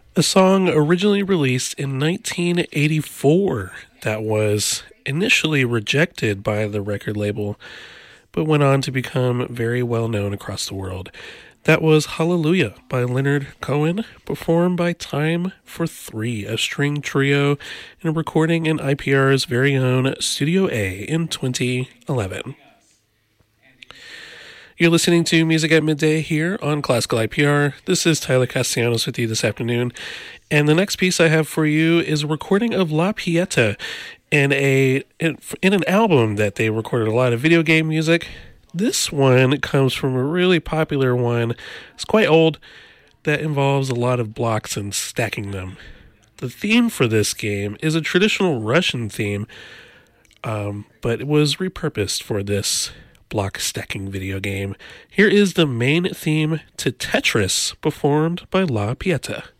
A song originally released in 1984 that was initially rejected by the record label, but went on to become very well known across the world. That was Hallelujah by Leonard Cohen, performed by Time for Three, a string trio, in a recording in IPR's very own Studio A in 2011. You're listening to Music at Midday here on Classical IPR. This is Tyler Castellanos with you this afternoon. And the next piece I have for you is a recording of La Pieta in an album that they recorded a lot of video game music. This one comes from a really popular one. It's quite old, that involves a lot of blocks and stacking them. The theme for this game is a traditional Russian theme, but it was repurposed for this block stacking video game. Here is the main theme to Tetris, performed by La Pieta.